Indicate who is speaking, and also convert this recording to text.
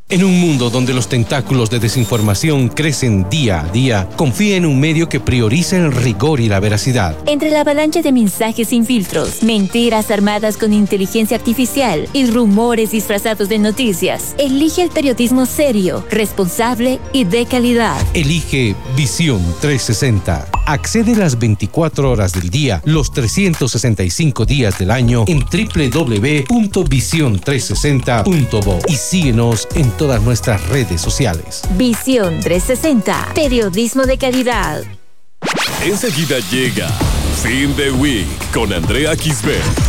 Speaker 1: En un mundo donde los tentáculos de desinformación crecen día a día, confía en un medio que prioriza el rigor y la veracidad.
Speaker 2: Entre la avalancha de mensajes sin filtros, mentiras armadas con inteligencia artificial y rumores disfrazados de noticias, elige el periodismo serio, responsable y de calidad.
Speaker 1: Elige Visión 360. Accede las 24 horas del día, los 365 días del año en www.vision360.bo y síguenos en todas nuestras redes sociales.
Speaker 2: Visión 360, periodismo de calidad.
Speaker 3: Enseguida llega Fin de Week con Andrea Quisbert.